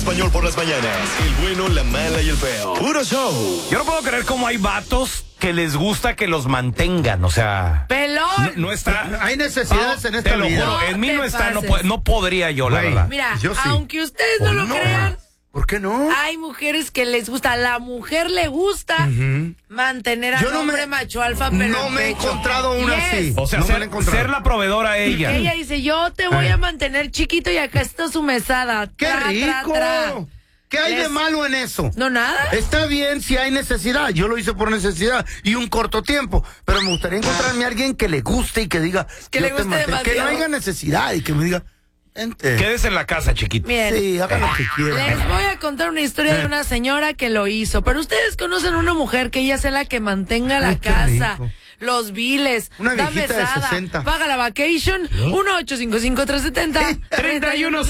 español por las mañanas. El bueno, la mala y el feo. Puro show. Yo no puedo creer cómo hay vatos que les gusta que los mantengan, o sea... ¡Pelón! No está... Hay necesidades en esta te lo vida. juro, en mí te no está, pases. no podría yo, la Güey. verdad. Mira, Yo sí. aunque ustedes no lo crean, ¿Por qué no? hay mujeres que les gusta. A la mujer le gusta mantener al Yo no hombre macho alfa, pero no en me he pecho. encontrado una Yes. así. O sea, No me la he encontrado. ser la proveedora ella. Ella dice, yo te voy a mantener chiquito y acá está su mesada. ¡Qué Tra, rico! tra, tra. ¿Qué hay de Les- malo en eso? No, nada. Está bien si hay necesidad. Yo lo hice por necesidad y un corto tiempo. Pero me gustaría encontrarme a alguien que le guste y que diga... Que yo le te guste mantengo. Que no demasiado. haya necesidad y que me diga... Vente. Quédese en la casa, chiquito. Miren, Sí, haga lo que quiera. les voy a contar una historia de una señora que lo hizo. Pero ustedes conocen una mujer que ella sea la que mantenga la Ay, qué casa, rico. los biles, Una da viejita de mesada, 60. paga la vacation, 1-855-370-3100.